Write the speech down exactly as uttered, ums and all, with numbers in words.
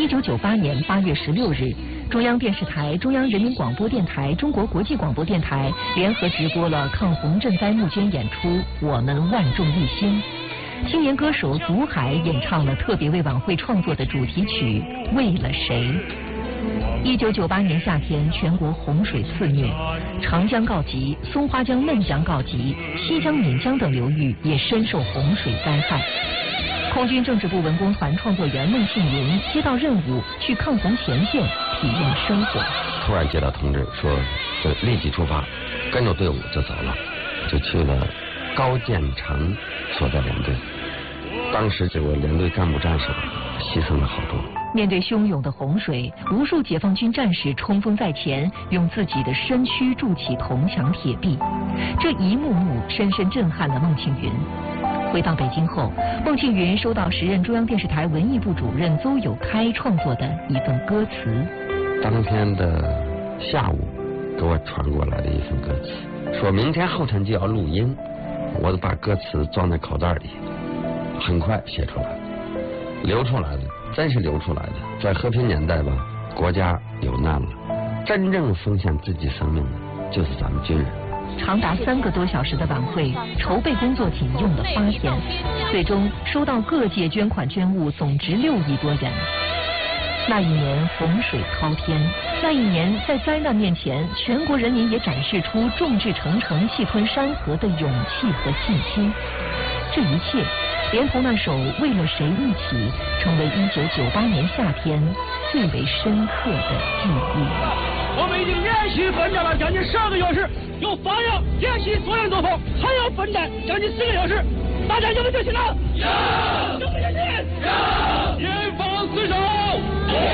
九九八年八月十六日，中央电视台、中央人民广播电台、中国国际广播电台联合直播了抗洪赈灾募捐演出《我们万众一心》。青年歌手祖海演唱了特别为晚会创作的主题曲《为了谁》。一九九八年夏天，全国洪水肆虐，长江告急，松花江、嫩江告急，西江、岷江等流域也深受洪水灾害。空军政治部文工团创作员孟庆云接到任务去抗洪前线体验生活。 突然接到通知说，就立即出发，跟着队伍就走了，就去了高建成所在连队。当时这个连队干部战士牺牲了好多。 面对汹涌的洪水，无数解放军战士冲锋在前，用自己的身躯筑起铜墙铁壁。这一幕幕深深震撼了孟庆云。回到北京后，孟庆云收到时任中央电视台文艺部主任邹友开创作的一份歌词。 当天的下午给我传过来的一份歌词，说明天后天就要录音，我就把歌词装在口袋里，很快写出来，流出来的，真是流出来的。在和平年代吧，国家有难了，真正奉献自己生命的就是咱们军人。 长达三个多小时的晚会筹备工作仅用了八天，最终收到各界捐款捐物总值六亿多元。那一年洪水滔天，那一年在灾难面前，全国人民也展示出众志成城、气吞山河的勇气和信心。这一切连同那首《为了谁》一起，成为一九九八年夏天最为深刻的记忆。 我们已经连续奋战了将近十二个小时，有方向连续作战作风，还要奋战将近四个小时。大家有没有决心呢？有！有没有决心？有！